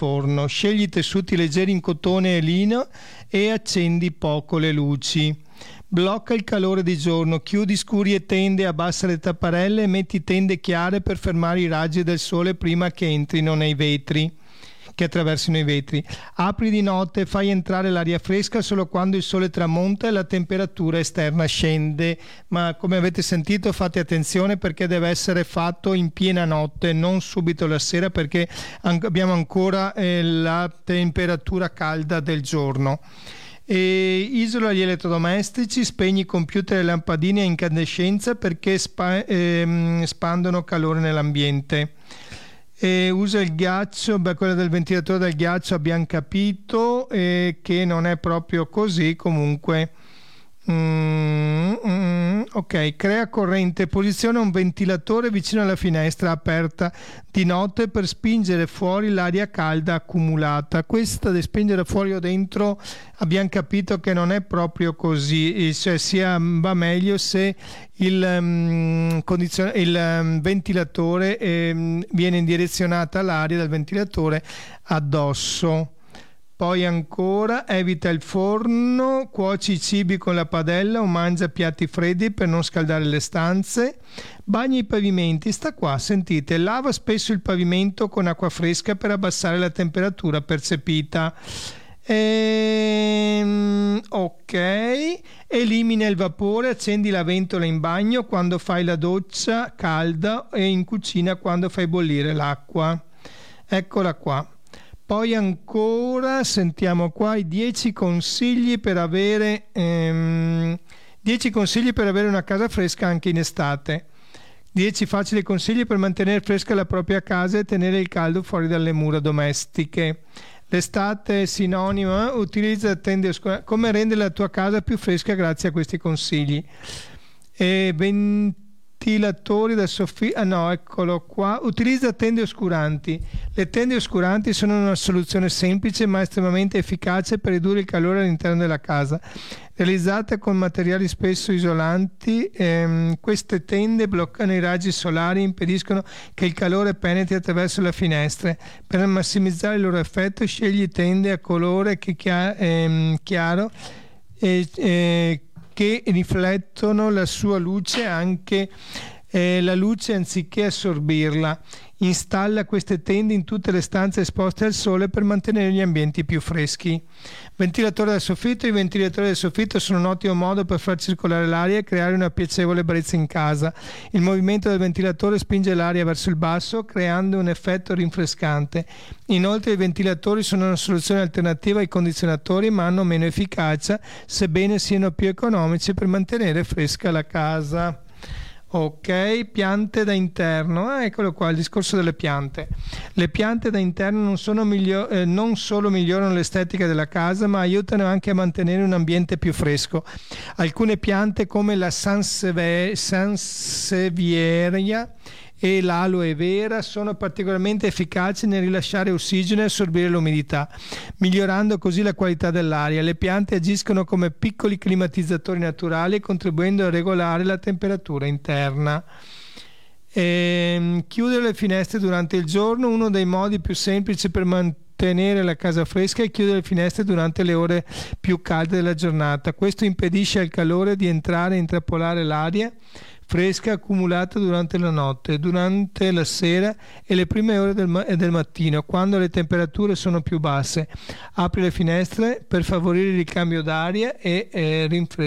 forno. Scegli tessuti leggeri in cotone e lino e accendi poco le luci. Blocca il calore di giorno, chiudi scuri e tende, abbassa le tapparelle e metti tende chiare per fermare i raggi del sole prima che entrino nei vetri, che attraversino i vetri. Apri di notte, fai entrare l'aria fresca solo quando il sole tramonta e la temperatura esterna scende, ma come avete sentito fate attenzione perché deve essere fatto in piena notte, non subito la sera, perché abbiamo ancora la temperatura calda del giorno. E isola gli elettrodomestici, spegni i computer e le lampadine a incandescenza perché spandono calore nell'ambiente. E usa il ghiaccio, quello del ventilatore del ghiaccio abbiamo capito che non è proprio così, comunque. Ok, crea corrente, posiziona un ventilatore vicino alla finestra aperta di notte per spingere fuori l'aria calda accumulata. Questa di spingere fuori o dentro abbiamo capito che non è proprio così, cioè va meglio se il ventilatore viene indirezionata l'aria dal ventilatore addosso. Poi ancora evita il forno, cuoci i cibi con la padella o mangia piatti freddi per non scaldare le stanze. Bagna i pavimenti, sta qua, sentite, lava spesso il pavimento con acqua fresca per abbassare la temperatura percepita. Ok, elimina il vapore, accendi la ventola in bagno quando fai la doccia calda e in cucina quando fai bollire l'acqua. Eccola qua. Poi ancora sentiamo qua i 10 consigli per avere 10 consigli per avere una casa fresca anche in estate. 10 facili consigli per mantenere fresca la propria casa e tenere il caldo fuori dalle mura domestiche. L'estate è sinonimo, utilizza tende oscure. Come rendere la tua casa più fresca grazie a questi consigli. Ventilatori da soffitto, eccolo qua. Utilizza tende oscuranti. Le tende oscuranti sono una soluzione semplice ma estremamente efficace per ridurre il calore all'interno della casa. Realizzate con materiali spesso isolanti, queste tende bloccano i raggi solari e impediscono che il calore penetri attraverso le finestre. Per massimizzare il loro effetto, scegli tende a colore chiaro che riflettono la sua luce, anche la luce anziché assorbirla. Installa queste tende in tutte le stanze esposte al sole per mantenere gli ambienti più freschi. Ventilatore da soffitto. I ventilatori da soffitto sono un ottimo modo per far circolare l'aria e creare una piacevole brezza in casa. Il movimento del ventilatore spinge l'aria verso il basso, creando un effetto rinfrescante. Inoltre i ventilatori sono una soluzione alternativa ai condizionatori, ma hanno meno efficacia, sebbene siano più economici per mantenere fresca la casa. Ok, piante da interno. Eccolo qua il discorso delle piante. Le piante da interno non solo migliorano l'estetica della casa, ma aiutano anche a mantenere un ambiente più fresco. Alcune piante come la sansevieria e l'aloe vera sono particolarmente efficaci nel rilasciare ossigeno e assorbire l'umidità, migliorando così la qualità dell'aria. Le piante agiscono come piccoli climatizzatori naturali, contribuendo a regolare la temperatura interna. Chiudere le finestre durante il giorno. Uno dei modi più semplici per mantenere la casa fresca è chiudere le finestre durante le ore più calde della giornata. Questo impedisce al calore di entrare e intrappolare l'aria fresca accumulata durante la notte, durante la sera e le prime ore del mattino, quando le temperature sono più basse. Apri le finestre per favorire il ricambio d'aria e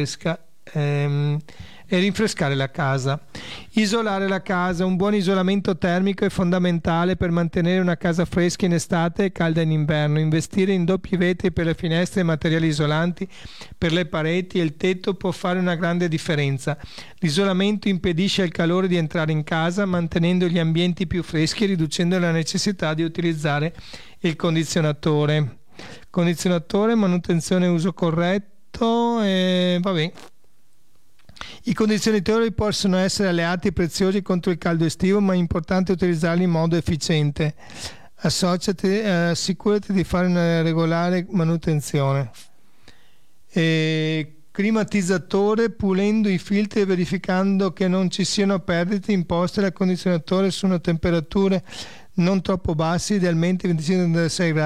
rinfrescare la casa. Isolare la casa. Un buon isolamento termico è fondamentale per mantenere una casa fresca in estate e calda in inverno. Investire in doppi vetri per le finestre e materiali isolanti per le pareti e il tetto può fare una grande differenza. L'isolamento impedisce al calore di entrare in casa, mantenendo gli ambienti più freschi e riducendo la necessità di utilizzare il condizionatore. Manutenzione e uso corretto vabbè. I condizionatori possono essere alleati preziosi contro il caldo estivo, ma è importante utilizzarli in modo efficiente. Assicurati di fare una regolare manutenzione. Climatizzatore, pulendo i filtri e verificando che non ci siano perdite imposte dal condizionatore su una temperature non troppo basse, idealmente 25-36 gradi.